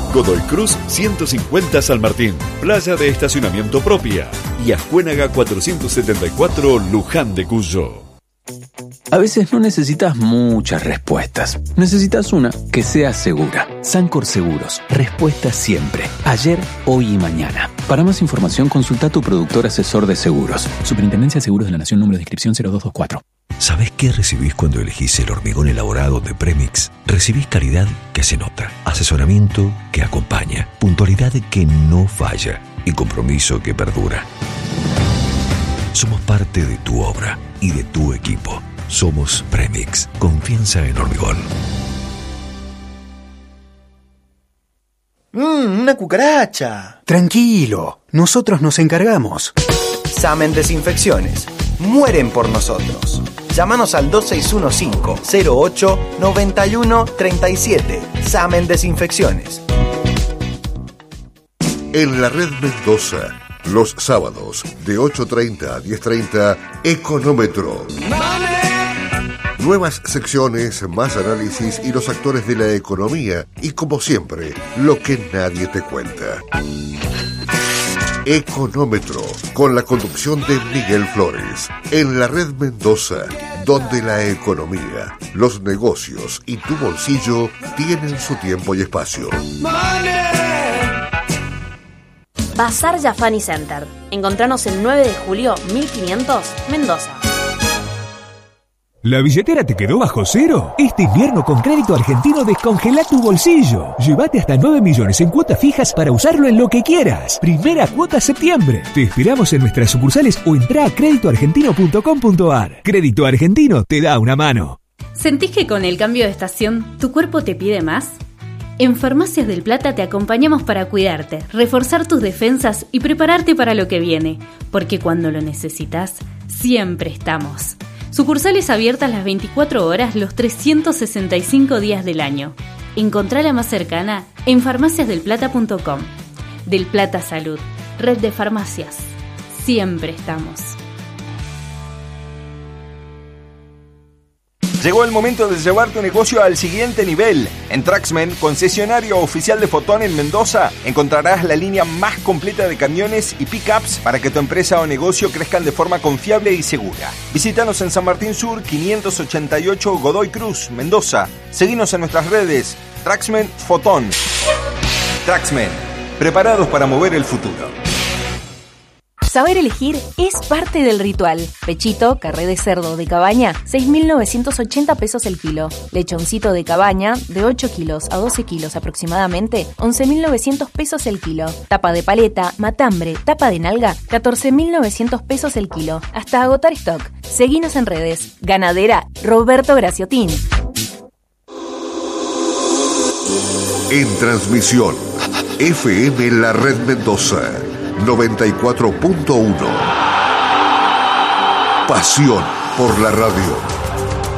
Godoy Cruz 150 San Martín, playa de estacionamiento propia, y Ascuénaga 474 Luján de Cuyo. A veces no necesitas muchas respuestas. Necesitas una que sea segura. Sancor Seguros. Respuesta siempre. Ayer, hoy y mañana. Para más información, consulta a tu productor asesor de seguros. Superintendencia de Seguros de la Nación, número de inscripción 0224. ¿Sabés qué recibís cuando elegís el hormigón elaborado de Premix? Recibís calidad que se nota, asesoramiento que acompaña, puntualidad que no falla y compromiso que perdura. Somos parte de tu obra y de tu equipo. Somos Premix. Confianza en hormigón. ¡Una cucaracha! Tranquilo, nosotros nos encargamos. Samen Desinfecciones. Mueren por nosotros. Llámanos al 2615-08-9137. Samen Desinfecciones. En la red Mendoza, los sábados de 8:30 a 10:30, Económetro. Nuevas secciones, más análisis y los actores de la economía. Y como siempre, lo que nadie te cuenta. Económetro, con la conducción de Miguel Flores. En la red Mendoza, donde la economía, los negocios y tu bolsillo tienen su tiempo y espacio. Bazar Jafani Center. Encontranos el 9 de julio 1500, Mendoza. ¿La billetera te quedó bajo cero? Este invierno con Crédito Argentino descongela tu bolsillo. Llévate hasta 9 millones en cuotas fijas para usarlo en lo que quieras. Primera cuota septiembre. Te esperamos en nuestras sucursales o entrá a creditoargentino.com.ar. Crédito Argentino te da una mano. ¿Sentís que con el cambio de estación tu cuerpo te pide más? En Farmacias del Plata te acompañamos para cuidarte, reforzar tus defensas y prepararte para lo que viene. Porque cuando lo necesitas, siempre estamos. Sucursales abiertas las 24 horas, los 365 días del año. Encontrá la más cercana en farmaciasdelplata.com. Del Plata Salud, red de farmacias. Siempre estamos. Llegó el momento de llevar tu negocio al siguiente nivel. En Traxmen, concesionario oficial de Fotón en Mendoza, encontrarás la línea más completa de camiones y pickups para que tu empresa o negocio crezcan de forma confiable y segura. Visítanos en San Martín Sur, 588 Godoy Cruz, Mendoza. Seguinos en nuestras redes, Traxmen Fotón. Traxmen, preparados para mover el futuro. Saber elegir es parte del ritual. Pechito, carré de cerdo de cabaña, 6.980 pesos el kilo. Lechoncito de cabaña, de 8 kilos a 12 kilos aproximadamente, 11.900 pesos el kilo. Tapa de paleta, matambre, tapa de nalga, 14.900 pesos el kilo. Hasta agotar stock. Seguinos en redes. Ganadera Roberto Graciotín. En transmisión, FM La Red Mendoza 94.1. Pasión por la radio.